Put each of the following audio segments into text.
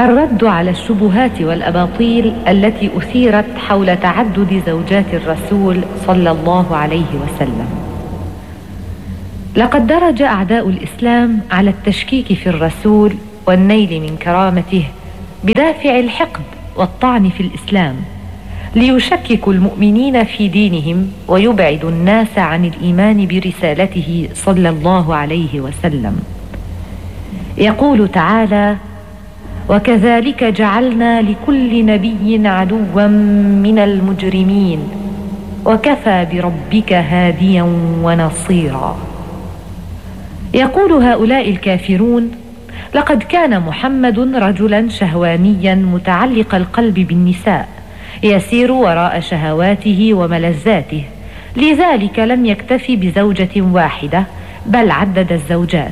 الرد على الشبهات والأباطيل التي أثيرت حول تعدد زوجات الرسول صلى الله عليه وسلم. لقد درج أعداء الإسلام على التشكيك في الرسول والنيل من كرامته بدافع الحقد والطعن في الإسلام، ليشككوا المؤمنين في دينهم ويبعدوا الناس عن الإيمان برسالته صلى الله عليه وسلم. يقول تعالى: وكذلك جعلنا لكل نبي عدوا من المجرمين وكفى بربك هاديا ونصيرا. يقول هؤلاء الكافرون: لقد كان محمد رجلا شهوانيا متعلق القلب بالنساء، يسير وراء شهواته وملذاته، لذلك لم يكتفي بزوجة واحدة بل عدد الزوجات.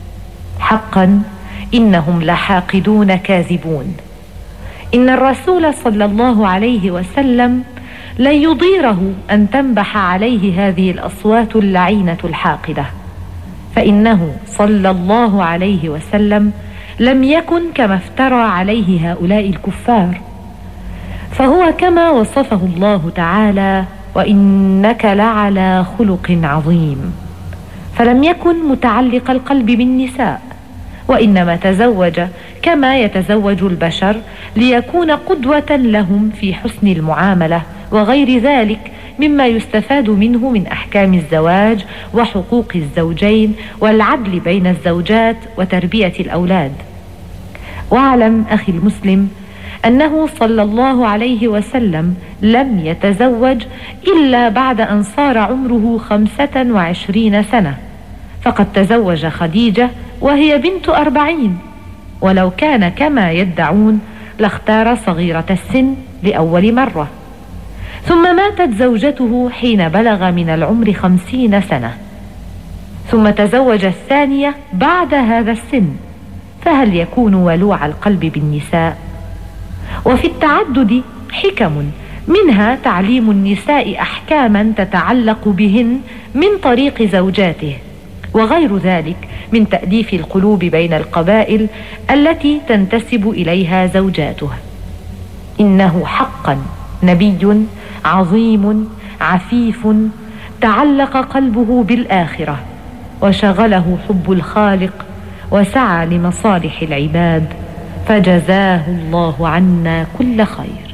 حقا إنهم لحاقدون كاذبون. إن الرسول صلى الله عليه وسلم لن يضيره أن تنبح عليه هذه الأصوات اللعينة الحاقدة، فإنه صلى الله عليه وسلم لم يكن كما افترى عليه هؤلاء الكفار، فهو كما وصفه الله تعالى: وإنك لعلى خلق عظيم. فلم يكن متعلق القلب بالنساء، وإنما تزوج كما يتزوج البشر ليكون قدوة لهم في حسن المعاملة وغير ذلك مما يستفاد منه من أحكام الزواج وحقوق الزوجين والعدل بين الزوجات وتربية الأولاد. واعلم أخي المسلم أنه صلى الله عليه وسلم لم يتزوج إلا بعد أن صار عمره 25 سنة، فقد تزوج خديجة وهي بنت 40، ولو كان كما يدعون لاختار صغيرة السن لأول مرة. ثم ماتت زوجته حين بلغ من العمر 50 سنة، ثم تزوج الثانية بعد هذا السن، فهل يكون ولوع القلب بالنساء؟ وفي التعدد حكم، منها تعليم النساء أحكاما تتعلق بهن من طريق زوجاته، وغير ذلك من تأليف القلوب بين القبائل التي تنتسب إليها زوجاته. إنه حقا نبي عظيم عفيف تعلق قلبه بالآخرة وشغله حب الخالق وسعى لمصالح العباد، فجزاه الله عنا كل خير.